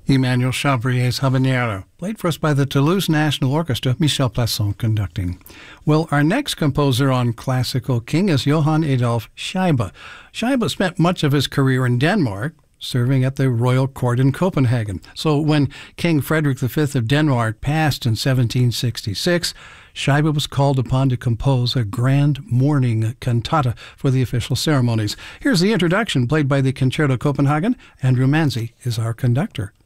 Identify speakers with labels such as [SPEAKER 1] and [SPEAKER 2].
[SPEAKER 1] Emmanuel Chabrier's Habanero, played for us by the Toulouse National Orchestra, Michel Plasson conducting. Well, our next composer on Classical King is Johann Adolf Scheibe. Scheibe spent much of his career in Denmark, serving at the royal court in Copenhagen. So when King Frederick V of Denmark passed in 1766, Scheibe was called upon to compose a grand mourning cantata for the official ceremonies. Here's the introduction, played by the Concerto Copenhagen. Andrew Manzi is our conductor.